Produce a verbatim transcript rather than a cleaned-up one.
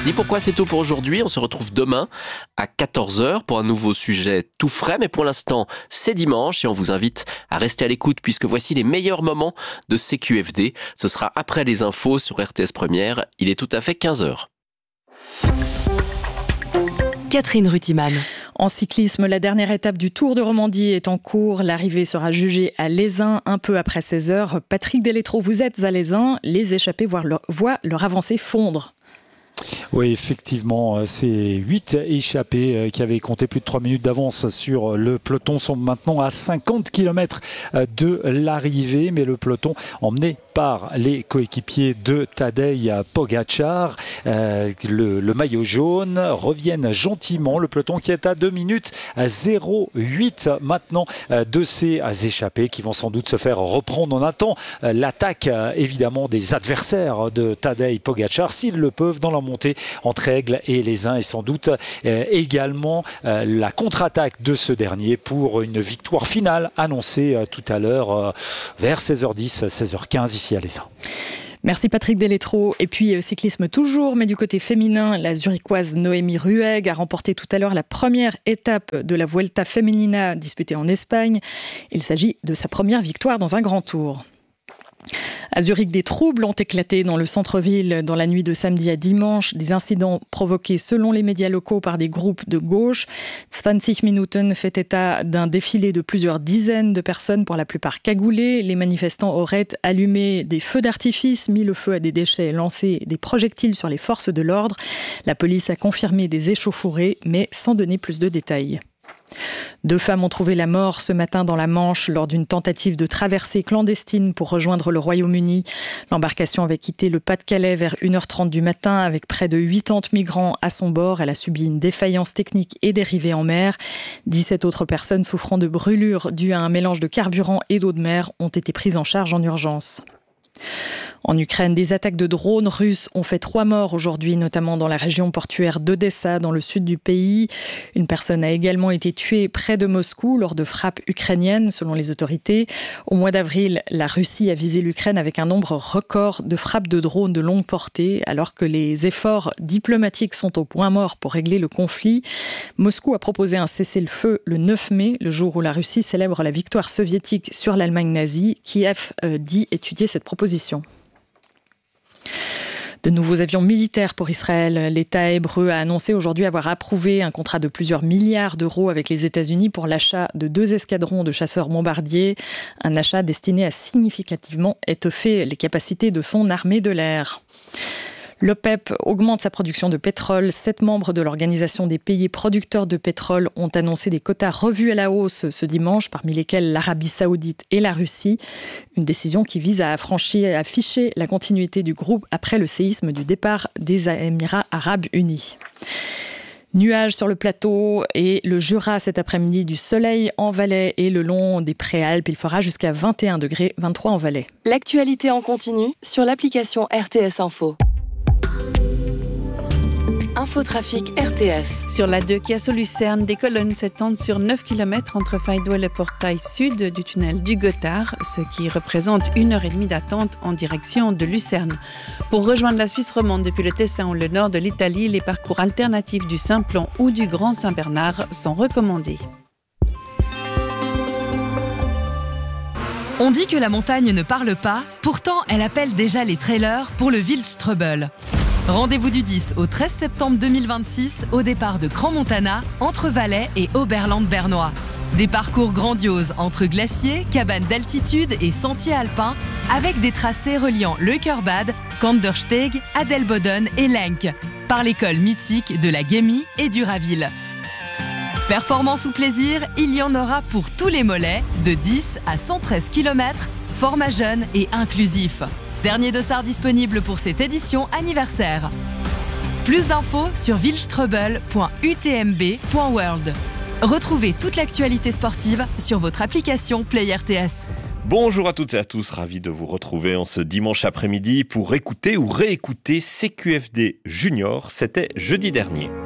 Dis pourquoi c'est tout pour aujourd'hui. On se retrouve demain à quatorze heures pour un nouveau sujet tout frais. Mais pour l'instant, c'est dimanche et on vous invite à rester à l'écoute puisque voici les meilleurs moments de C Q F D. Ce sera après les infos sur R T S Première. Il est tout à fait quinze heures. Catherine Rutimann. En cyclisme, la dernière étape du Tour de Romandie est en cours. L'arrivée sera jugée à Lézin un peu après seize heures. Patrick Deletro, vous êtes à Lézin. Les échappés voient leur, voient leur avancée fondre. Oui, effectivement, ces huit échappés qui avaient compté plus de trois minutes d'avance sur le peloton sont maintenant à cinquante kilomètres de l'arrivée, mais le peloton emmené par les coéquipiers de Tadej Pogačar, euh, le, le maillot jaune, reviennent gentiment. Le peloton qui est à deux minutes zéro huit maintenant euh, de ces échappés qui vont sans doute se faire reprendre. On attend euh, l'attaque euh, évidemment des adversaires de Tadej Pogačar, s'ils le peuvent, dans la montée entre Aigle et Lézin, et sans doute euh, également euh, la contre-attaque de ce dernier pour une victoire finale annoncée euh, tout à l'heure euh, vers seize heures dix, seize heures quinze ici à Lézin. Merci Patrick Deletro. Et puis cyclisme toujours, mais du côté féminin, la zurichoise Noémie Ruegg a remporté tout à l'heure la première étape de la Vuelta Femenina disputée en Espagne. Il s'agit de sa première victoire dans un grand tour. À Zurich, des troubles ont éclaté dans le centre-ville dans la nuit de samedi à dimanche. Des incidents provoqués selon les médias locaux par des groupes de gauche. vingt Minuten fait état d'un défilé de plusieurs dizaines de personnes, pour la plupart cagoulées. Les manifestants auraient allumé des feux d'artifice, mis le feu à des déchets et lancé des projectiles sur les forces de l'ordre. La police a confirmé des échauffourées, mais sans donner plus de détails. Deux femmes ont trouvé la mort ce matin dans la Manche lors d'une tentative de traversée clandestine pour rejoindre le Royaume-Uni. L'embarcation avait quitté le Pas-de-Calais vers une heure trente du matin avec près de quatre-vingts migrants à son bord. Elle a subi une défaillance technique et dérivée en mer. dix-sept autres personnes souffrant de brûlures dues à un mélange de carburant et d'eau de mer ont été prises en charge en urgence. En Ukraine, des attaques de drones russes ont fait trois morts aujourd'hui, notamment dans la région portuaire d'Odessa, dans le sud du pays. Une personne a également été tuée près de Moscou lors de frappes ukrainiennes, selon les autorités. Au mois d'avril, la Russie a visé l'Ukraine avec un nombre record de frappes de drones de longue portée, alors que les efforts diplomatiques sont au point mort pour régler le conflit. Moscou a proposé un cessez-le-feu le neuf mai, le jour où la Russie célèbre la victoire soviétique sur l'Allemagne nazie. Kiev euh, dit étudier cette proposition. De nouveaux avions militaires pour Israël. L'État hébreu a annoncé aujourd'hui avoir approuvé un contrat de plusieurs milliards d'euros avec les États-Unis pour l'achat de deux escadrons de chasseurs bombardiers. Un achat destiné à significativement étoffer les capacités de son armée de l'air. L'OPEP augmente sa production de pétrole. Sept membres de l'Organisation des pays producteurs de pétrole ont annoncé des quotas revus à la hausse ce dimanche, parmi lesquels l'Arabie saoudite et la Russie. Une décision qui vise à afficher, à afficher la continuité du groupe après le séisme du départ des Émirats arabes unis. Nuages sur le plateau et le Jura cet après-midi, du soleil en Valais et le long des Préalpes. Il fera jusqu'à vingt et un degrés, vingt-trois en Valais. L'actualité en continu sur l'application R T S Info. Infotrafic R T S. Sur la deux qui a sur Lucerne, des colonnes s'étendent sur neuf kilomètres entre Faidot et le portail sud du tunnel du Gothard, ce qui représente une heure et demie d'attente en direction de Lucerne. Pour rejoindre la Suisse romande depuis le Tessin ou le nord de l'Italie, les parcours alternatifs du Simplon ou du Grand Saint-Bernard sont recommandés. On dit que la montagne ne parle pas, pourtant elle appelle déjà les trailers pour le Wildstrubel. Rendez-vous du dix au treize septembre deux mille vingt-six au départ de Crans-Montana, entre Valais et Oberland-Bernois. Des parcours grandioses entre glaciers, cabanes d'altitude et sentiers alpins, avec des tracés reliant Leukerbad, Kandersteg, Adelboden et Lenk, par l'école mythique de la Gemmi et du Raville. Performance ou plaisir, il y en aura pour tous les mollets, de dix à cent treize kilomètres, format jeune et inclusif. Dernier dossard disponible pour cette édition anniversaire. Plus d'infos sur wildstrubel point u t m b point world. Retrouvez toute l'actualité sportive sur votre application Play R T S. Bonjour à toutes et à tous, ravi de vous retrouver en ce dimanche après-midi pour écouter ou réécouter C Q F D Junior, c'était jeudi dernier.